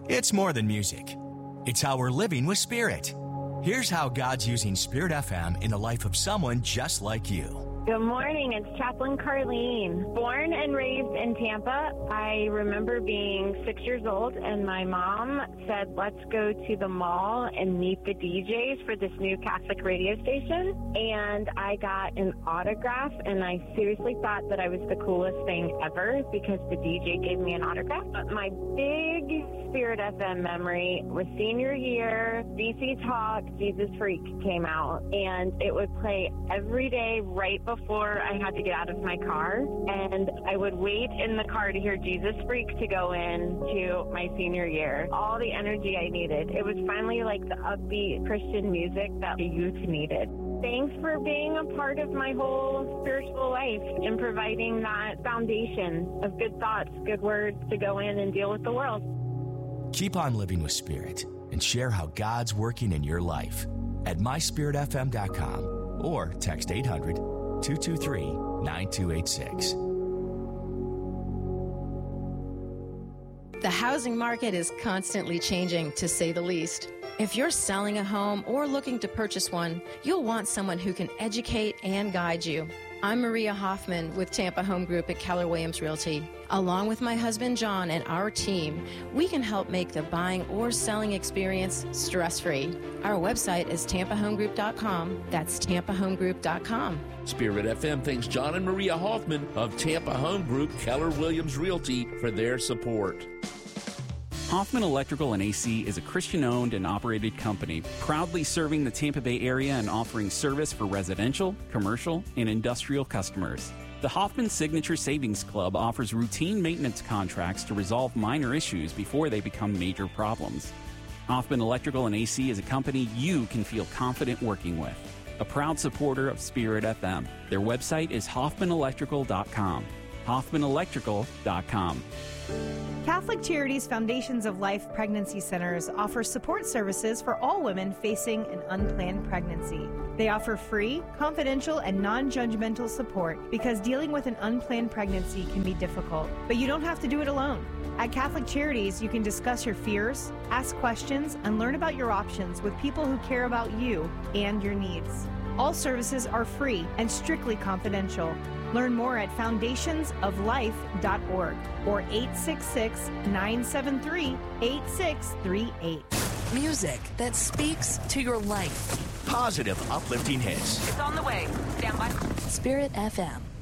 It's more than music. It's how we're living with Spirit. Here's how God's using Spirit FM in the life of someone just like you. Good morning, it's Chaplain Carlene. Born and raised in Tampa, I remember being 6 years old and my mom said, let's go to the mall and meet the DJs for this new Catholic radio station. And I got an autograph and I seriously thought that I was the coolest thing ever because the DJ gave me an autograph. But my big Spirit FM memory was senior year, DC Talk, Jesus Freak came out and it would play every day right before I had to get out of my car, and I would wait in the car to hear Jesus Freak to go into my senior year. All the energy I needed. It was finally like the upbeat Christian music that the youth needed. Thanks for being a part of my whole spiritual life and providing that foundation of good thoughts, good words to go in and deal with the world. Keep on living with Spirit and share how God's working in your life at myspiritfm.com or text 800-223-9286. The housing market is constantly changing, to say the least. If you're selling a home or looking to purchase one, you'll want someone who can educate and guide you. I'm Maria Hoffman with Tampa Home Group at Keller Williams Realty. Along with my husband John and our team, we can help make the buying or selling experience stress-free. Our website is tampahomegroup.com. That's tampahomegroup.com. Spirit FM thanks John and Maria Hoffman of Tampa Home Group, Keller Williams Realty for their support. Hoffman Electrical and AC is a Christian-owned and operated company, proudly serving the Tampa Bay area and offering service for residential, commercial, and industrial customers. The Hoffman Signature Savings Club offers routine maintenance contracts to resolve minor issues before they become major problems. Hoffman Electrical and AC is a company you can feel confident working with. A proud supporter of Spirit FM. Their website is hoffmanelectrical.com. hoffmanelectrical.com. Catholic Charities Foundations of Life Pregnancy Centers offer support services for all women facing an unplanned pregnancy. They offer free, confidential, and non-judgmental support because dealing with an unplanned pregnancy can be difficult, but you don't have to do it alone. At Catholic Charities, you can discuss your fears, ask questions, and learn about your options with people who care about you and your needs. All services are free and strictly confidential. Learn more at foundationsoflife.org or 866-973-8638. Music that speaks to your life. Positive, uplifting hits. It's on the way. Stand by. Spirit FM.